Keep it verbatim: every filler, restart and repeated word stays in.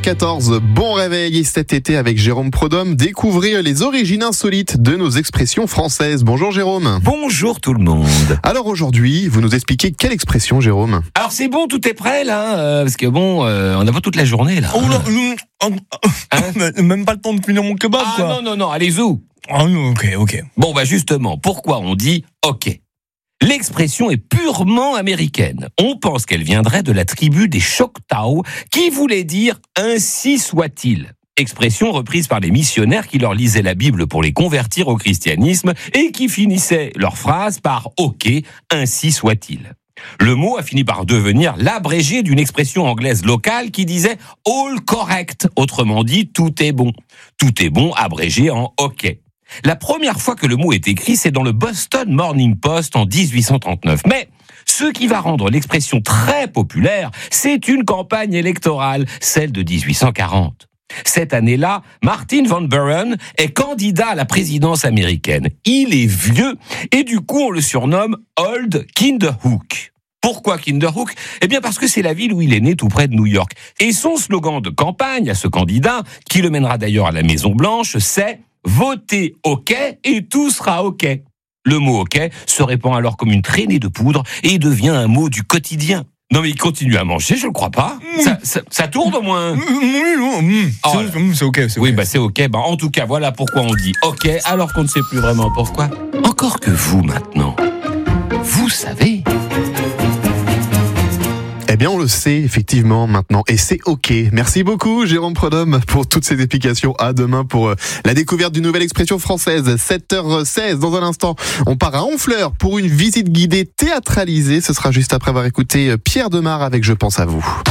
quatorze, bon réveil cet été avec Jérôme Prodhomme. Découvrez les origines insolites de nos expressions françaises. Bonjour Jérôme. Bonjour tout le monde. Alors aujourd'hui, vous nous expliquez quelle expression, Jérôme ? Alors c'est bon, tout est prêt là, euh, parce que bon, euh, on n'a pas toute la journée là. Oh là, non, hein même pas le temps de finir mon kebab, ah, quoi. non, non, non, allez où Ah, ok, ok. Bon bah justement, pourquoi on dit ok ? L'expression est purement américaine. On pense qu'elle viendrait de la tribu des Choctaw, qui voulait dire « ainsi soit-il ». Expression reprise par les missionnaires qui leur lisaient la Bible pour les convertir au christianisme et qui finissaient leur phrase par « ok, ainsi soit-il ». Le mot a fini par devenir l'abrégé d'une expression anglaise locale qui disait « all correct », autrement dit « tout est bon ». Tout est bon abrégé en « ok ». La première fois que le mot est écrit, c'est dans le Boston Morning Post en dix-huit cent trente-neuf. Mais ce qui va rendre l'expression très populaire, c'est une campagne électorale, celle de dix-huit cent quarante. Cette année-là, Martin Van Buren est candidat à la présidence américaine. Il est vieux et du coup on le surnomme Old Kinderhook. Pourquoi Kinderhook ? Eh bien parce que c'est la ville où il est né tout près de New York. Et son slogan de campagne à ce candidat, qui le mènera d'ailleurs à la Maison Blanche, c'est « Votez OK et tout sera OK ». Le mot OK se répand alors comme une traînée de poudre et devient un mot du quotidien. Non mais il continue à manger, je le crois pas. Mmh. Ça, ça, ça tourne au moins. Mmh, mmh, mmh. Oh, c'est, c'est OK, c'est OK. Oui, bah c'est OK. Bah, en tout cas, voilà pourquoi on dit OK alors qu'on ne sait plus vraiment pourquoi. Encore que vous maintenant, vous savez. Eh bien, on le sait effectivement maintenant et c'est OK. Merci beaucoup Jérôme Prodhomme pour toutes ces explications. À demain pour la découverte d'une nouvelle expression française. sept heures seize, dans un instant, on part à Honfleur pour une visite guidée théâtralisée. Ce sera juste après avoir écouté Pierre Demar avec Je pense à vous.